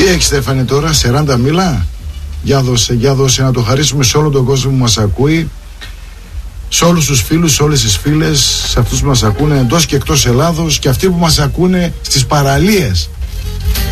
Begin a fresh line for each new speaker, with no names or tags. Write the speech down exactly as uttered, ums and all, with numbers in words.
έχει, Στέφανε, τώρα, σαράντα μίλα. Για δώσε, για δώσε, να το χαρίσουμε σε όλο τον κόσμο που μας ακούει, σε όλους τους φίλους, σε όλες τις φίλες, σε αυτούς που μας ακούνε εντός και εκτός Ελλάδος και αυτοί που μας ακούνε στις παραλίες